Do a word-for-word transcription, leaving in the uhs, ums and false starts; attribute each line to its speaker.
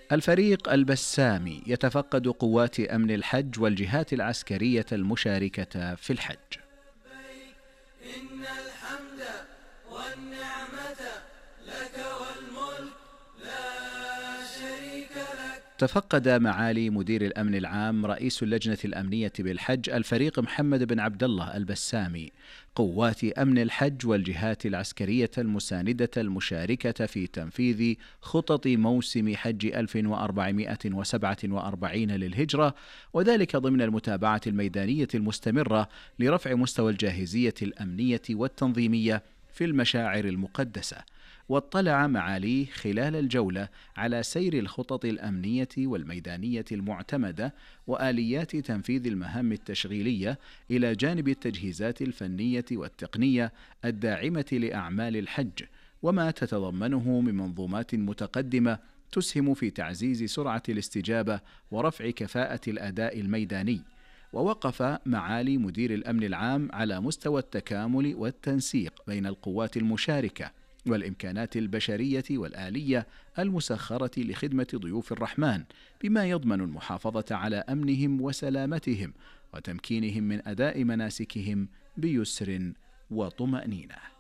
Speaker 1: الفريق البسامي يتفقد قوات أمن الحج والجهات العسكرية المشاركة في الحج.
Speaker 2: إن الحمد والنعمة لك والملك لا شريك لك.
Speaker 1: تفقد معالي مدير الأمن العام رئيس اللجنة الأمنية بالحج الفريق محمد بن عبد الله البسامي قوات أمن الحج والجهات العسكرية المساندة المشاركة في تنفيذ خطط موسم حج ألف وأربعمائة وسبعة وأربعين للهجرة، وذلك ضمن المتابعة الميدانية المستمرة لرفع مستوى الجاهزية الأمنية والتنظيمية في المشاعر المقدسة. واطلع معاليه خلال الجولة على سير الخطط الأمنية والميدانية المعتمدة وآليات تنفيذ المهام التشغيلية إلى جانب التجهيزات الفنية والتقنية الداعمة لأعمال الحج، وما تتضمنه من منظومات متقدمة تسهم في تعزيز سرعة الاستجابة ورفع كفاءة الأداء الميداني. ووقف معالي مدير الأمن العام على مستوى التكامل والتنسيق بين القوات المشاركة والإمكانات البشرية والآلية المسخرة لخدمة ضيوف الرحمن، بما يضمن المحافظة على أمنهم وسلامتهم وتمكينهم من أداء مناسكهم بيسر وطمأنينة.